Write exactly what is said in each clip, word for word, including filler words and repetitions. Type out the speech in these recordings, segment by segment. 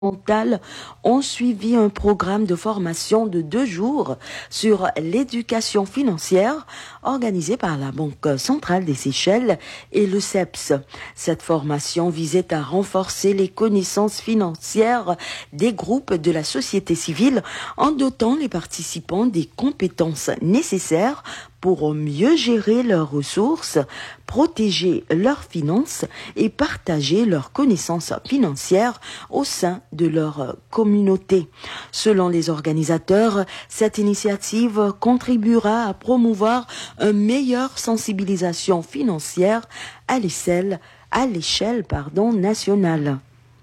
ont suivi un programme de formation de deux jours sur l'éducation financière organisé par la Banque centrale des Seychelles et le C E P S. Cette formation visait à renforcer les connaissances financières des groupes de la société civile en dotant les participants des compétences nécessaires pour mieux gérer leurs ressources, protéger leurs finances et partager leurs connaissances financières au sein de leur communauté. Selon les organisateurs, cette initiative contribuera à promouvoir une meilleure sensibilisation financière à l'échelle, à l'échelle, pardon, nationale.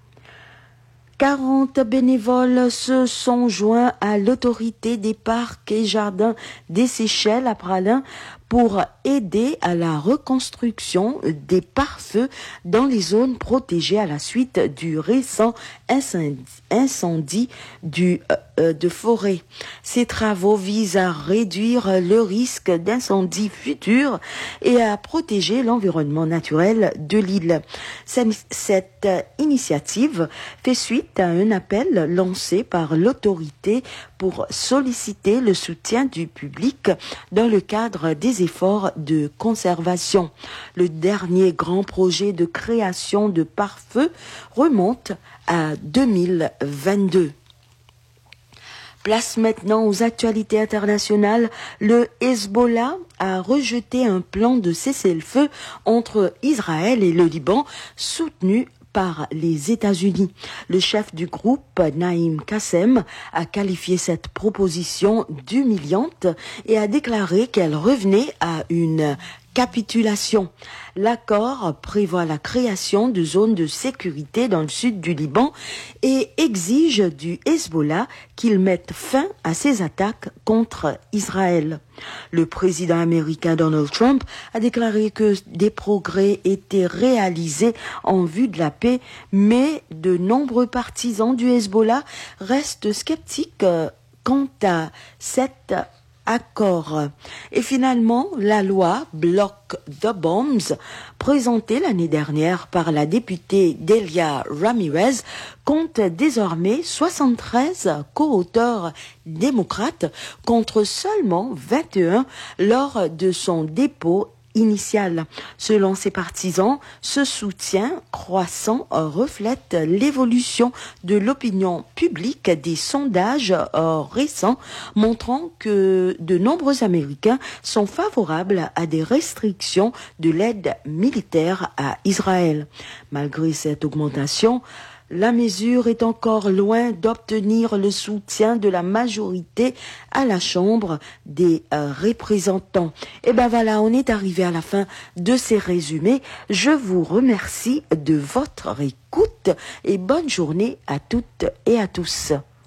quarante bénévoles se sont joints à l'autorité des parcs et jardins des Seychelles à Praslin pour aider à la reconstruction des pare-feux dans les zones protégées à la suite du récent incendie, incendie du, euh, de forêt. Ces travaux visent à réduire le risque d'incendie futur et à protéger l'environnement naturel de l'île. Cette initiative fait suite à un appel lancé par l'autorité pour solliciter le soutien du public dans le cadre des efforts de conservation. Le dernier grand projet de création de pare-feu remonte à deux mille vingt-deux. Place maintenant aux actualités internationales. Le Hezbollah a rejeté un plan de cessez-le-feu entre Israël et le Liban soutenu par les États-Unis. Le chef du groupe, Naïm Qassem, a qualifié cette proposition d'humiliante et a déclaré qu'elle revenait à une capitulation. L'accord prévoit la création de zones de sécurité dans le sud du Liban et exige du Hezbollah qu'il mette fin à ses attaques contre Israël. Le président américain Donald Trump a déclaré que des progrès étaient réalisés en vue de la paix, mais de nombreux partisans du Hezbollah restent sceptiques quant à cette accord. Et finalement, la loi Block the Bombs, présentée l'année dernière par la députée Delia Ramirez, compte désormais soixante-treize co-auteurs démocrates contre seulement vingt et un lors de son dépôt initial. Selon ses partisans, ce soutien croissant reflète l'évolution de l'opinion publique des sondages récents montrant que de nombreux Américains sont favorables à des restrictions de l'aide militaire à Israël. Malgré cette augmentation, la mesure est encore loin d'obtenir le soutien de la majorité à la Chambre des euh, représentants. Et ben voilà, on est arrivé à la fin de ces résumés. Je vous remercie de votre écoute et bonne journée à toutes et à tous.